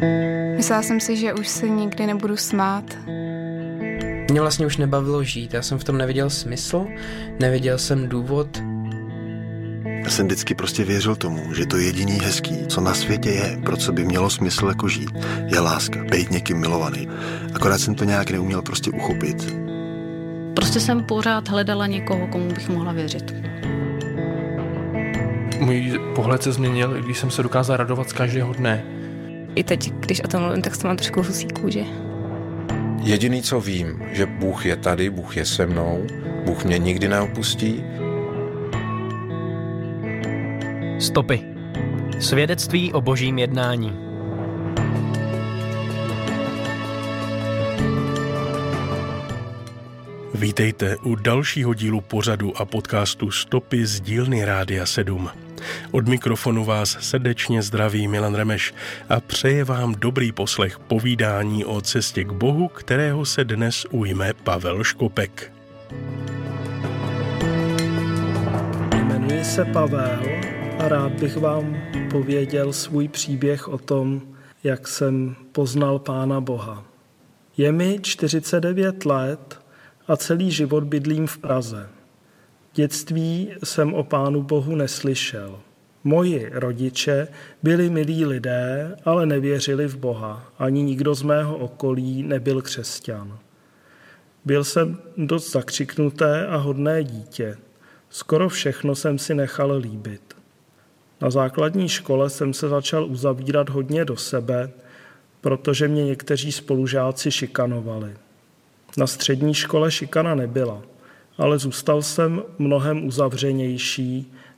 Myslela jsem si, že už se nikdy nebudu smát. Mě vlastně už nebavilo žít, já jsem v tom neviděl smysl, neviděl jsem důvod. Já jsem vždycky prostě věřil tomu, že to jediný hezký, co na světě je, pro co by mělo smysl jako žít, je láska, být někým milovaný. Akorát jsem to nějak neuměl prostě uchopit. Prostě jsem pořád hledala někoho, komu bych mohla věřit. Můj pohled se změnil, když jsem se dokázal radovat z každého dne. I teď, když o tom mluvím, tak to mám trošku husí kůži. Jediný, co vím, že Bůh je tady, Bůh je se mnou, Bůh mě nikdy neopustí. Stopy. Svědectví o božím jednání. Vítejte u dalšího dílu pořadu a podcastu Stopy z dílny Rádia 7. Od mikrofonu vás srdečně zdraví Milan Remeš a přeje vám dobrý poslech povídání o cestě k Bohu, kterého se dnes ujme Pavel Škopek. Jmenuji se Pavel a rád bych vám pověděl svůj příběh o tom, jak jsem poznal Pána Boha. Je mi 49 let a celý život bydlím v Praze. V dětství jsem o Pánu Bohu neslyšel. Moji rodiče byli milí lidé, ale nevěřili v Boha. Ani nikdo z mého okolí nebyl křesťan. Byl jsem dost zakřiknuté a hodné dítě. Skoro všechno jsem si nechal líbit. Na základní škole jsem se začal uzavírat hodně do sebe, protože mě někteří spolužáci šikanovali. Na střední škole šikana nebyla, ale zůstal jsem mnohem uzavřenější